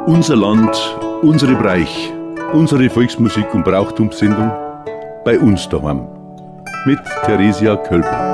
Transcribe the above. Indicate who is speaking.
Speaker 1: Unser Land, unsere Breich, unsere Volksmusik- und Brauchtumssendung bei uns daheim mit Theresia Kölber.